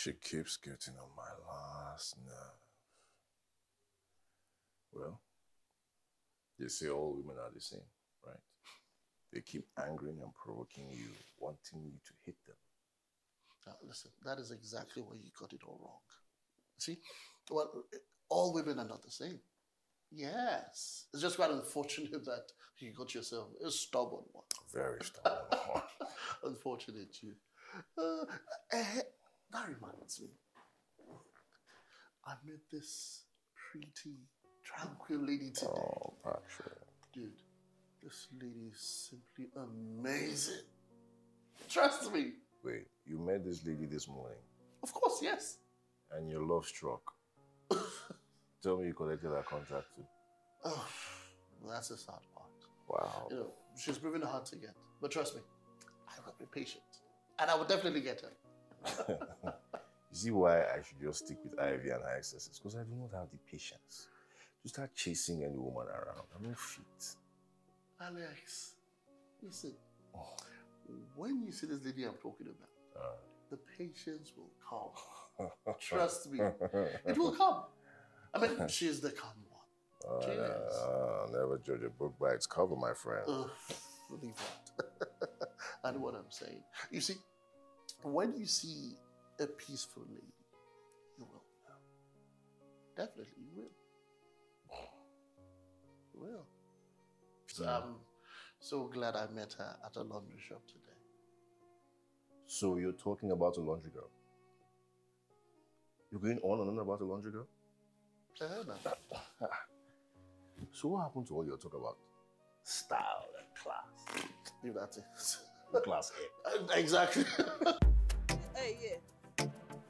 She keeps getting on my last nerve. Well, they say all women are the same, right? They keep angering and provoking you, wanting you to hit them. Now, listen, that is exactly where you got it all wrong. See? Well, all women are not the same. Yes. It's just quite unfortunate that you got yourself a stubborn one. Very stubborn one. Unfortunate you. That reminds me. I met this pretty, tranquil lady today. Oh, Patrick. Dude, this lady is simply amazing. Trust me. Wait, you met this lady this morning Of course, yes. and your love struck. Tell me you collected her contact too. Oh, that's the sad part. Wow. You know, she's proving hard to get. But trust me, I will be patient. And I will definitely get her. You see why I should just stick with Ivy and her excesses? Because I do not have the patience to start chasing any woman around. I'm not fit. Alex, listen. When you see this lady I'm talking about, the patience will come. Trust me. It will come. I mean, she's the calm one. She is. Never judge a book by its cover, my friend. Believe that. I know what I'm saying. You see, when you see a peaceful lady, you will know. Definitely, you will. You will. So I'm so glad I met her at a laundry shop today. So you're talking about a laundry girl? You're going on and on about a laundry girl? No. So what happened to all your talk about style and class? If that's it. Class A. Exactly. Hey, yeah.